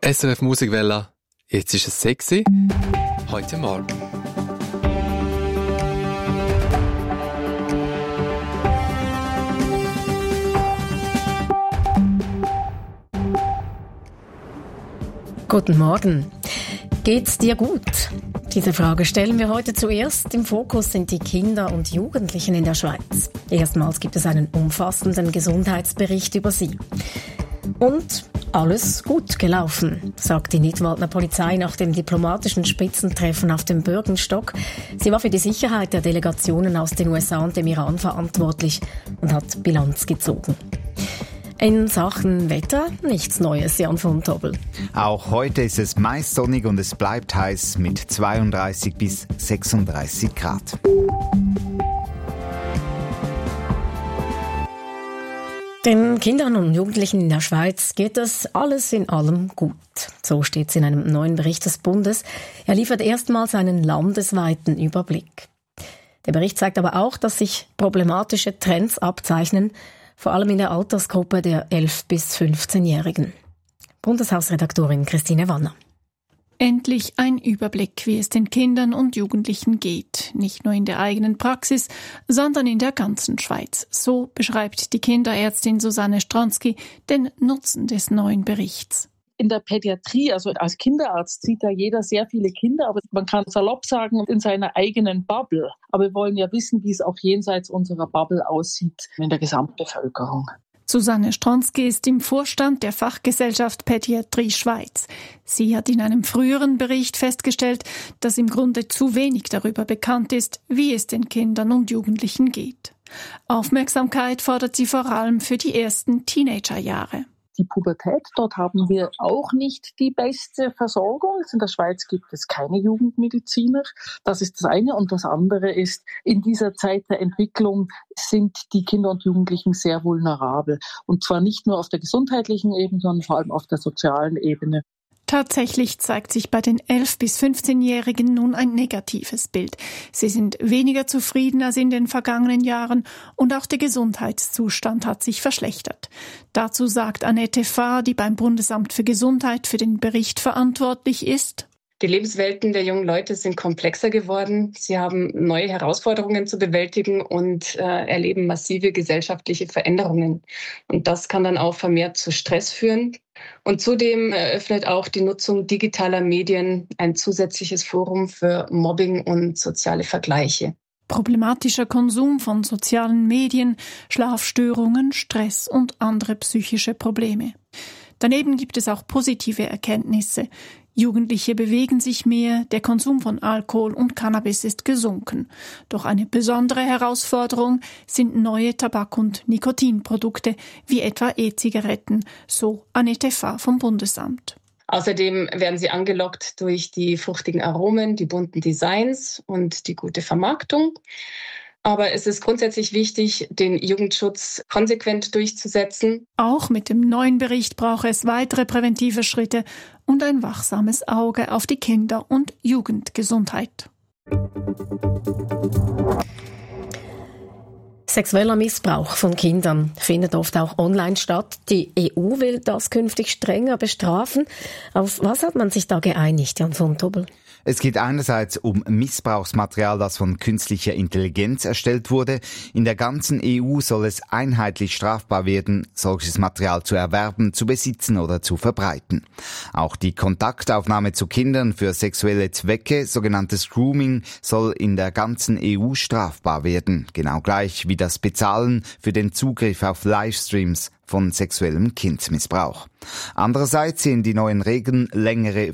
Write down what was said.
SRF Musikwelle. Jetzt ist es 6 Uhr. Heute Morgen. Guten Morgen. Geht's dir gut? Diese Frage stellen wir heute zuerst. Im Fokus sind die Kinder und Jugendlichen in der Schweiz. Erstmals gibt es einen umfassenden Gesundheitsbericht über sie. Und alles gut gelaufen, sagt die Nidwaldner Polizei nach dem diplomatischen Spitzentreffen auf dem Bürgenstock. Sie war für die Sicherheit der Delegationen aus den USA und dem Iran verantwortlich und hat Bilanz gezogen. In Sachen Wetter nichts Neues, Jan von Tobel. Auch heute ist es meist sonnig und es bleibt heiß mit 32 bis 36 Grad. Den Kindern und Jugendlichen in der Schweiz geht es alles in allem gut. So steht es in einem neuen Bericht des Bundes. Er liefert erstmals einen landesweiten Überblick. Der Bericht zeigt aber auch, dass sich problematische Trends abzeichnen, vor allem in der Altersgruppe der 11- bis 15-Jährigen. Bundeshausredaktorin Christine Wanner. Endlich ein Überblick, wie es den Kindern und Jugendlichen geht. Nicht nur in der eigenen Praxis, sondern in der ganzen Schweiz. So beschreibt die Kinderärztin Susanne Stronski den Nutzen des neuen Berichts. In der Pädiatrie, also als Kinderarzt, sieht da jeder sehr viele Kinder, aber man kann salopp sagen, in seiner eigenen Bubble. Aber wir wollen ja wissen, wie es auch jenseits unserer Bubble aussieht in der Gesamtbevölkerung. Susanne Stronski ist im Vorstand der Fachgesellschaft Pädiatrie Schweiz. Sie hat in einem früheren Bericht festgestellt, dass im Grunde zu wenig darüber bekannt ist, wie es den Kindern und Jugendlichen geht. Aufmerksamkeit fordert sie vor allem für die ersten Teenagerjahre. Die Pubertät, dort haben wir auch nicht die beste Versorgung. In der Schweiz gibt es keine Jugendmediziner. Das ist das eine. Und das andere ist, in dieser Zeit der Entwicklung sind die Kinder und Jugendlichen sehr vulnerabel. Und zwar nicht nur auf der gesundheitlichen Ebene, sondern vor allem auf der sozialen Ebene. Tatsächlich zeigt sich bei den 11- bis 15-Jährigen nun ein negatives Bild. Sie sind weniger zufrieden als in den vergangenen Jahren und auch der Gesundheitszustand hat sich verschlechtert. Dazu sagt Annette Fahr, die beim Bundesamt für Gesundheit für den Bericht verantwortlich ist: Die Lebenswelten der jungen Leute sind komplexer geworden. Sie haben neue Herausforderungen zu bewältigen und erleben massive gesellschaftliche Veränderungen. Und das kann dann auch vermehrt zu Stress führen. Und zudem eröffnet auch die Nutzung digitaler Medien ein zusätzliches Forum für Mobbing und soziale Vergleiche. Problematischer Konsum von sozialen Medien, Schlafstörungen, Stress und andere psychische Probleme. Daneben gibt es auch positive Erkenntnisse. Jugendliche bewegen sich mehr, der Konsum von Alkohol und Cannabis ist gesunken. Doch eine besondere Herausforderung sind neue Tabak- und Nikotinprodukte, wie etwa E-Zigaretten, so Annette Fahr vom Bundesamt. Außerdem werden sie angelockt durch die fruchtigen Aromen, die bunten Designs und die gute Vermarktung. Aber es ist grundsätzlich wichtig, den Jugendschutz konsequent durchzusetzen. Auch mit dem neuen Bericht brauche es weitere präventive Schritte und ein wachsames Auge auf die Kinder- und Jugendgesundheit. Sexueller Missbrauch von Kindern findet oft auch online statt. Die EU will das künftig strenger bestrafen. Auf was hat man sich da geeinigt, Jan von Tobel? Es geht einerseits um Missbrauchsmaterial, das von künstlicher Intelligenz erstellt wurde. In der ganzen EU soll es einheitlich strafbar werden, solches Material zu erwerben, zu besitzen oder zu verbreiten. Auch die Kontaktaufnahme zu Kindern für sexuelle Zwecke, sogenanntes Grooming, soll in der ganzen EU strafbar werden. Genau gleich wie das Bezahlen für den Zugriff auf Livestreams von sexuellem Kindesmissbrauch. Andererseits sehen die neuen Regeln längere